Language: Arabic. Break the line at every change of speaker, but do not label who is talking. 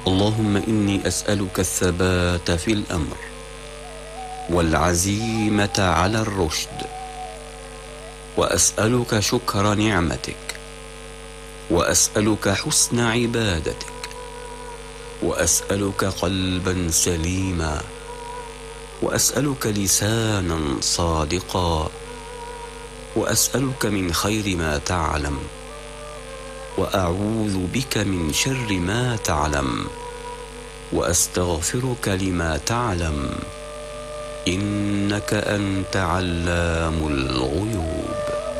اللهم إني أسألك الثبات في الأمر والعزيمة على الرشد، وأسألك شكر نعمتك، وأسألك حسن عبادتك، وأسألك قلبا سليما، وأسألك لسانا صادقا، وأسألك من خير ما تعلم، وأعوذ بك من شر ما تعلم، وأستغفرك لما تعلم، إنك أنت علام الغيوب.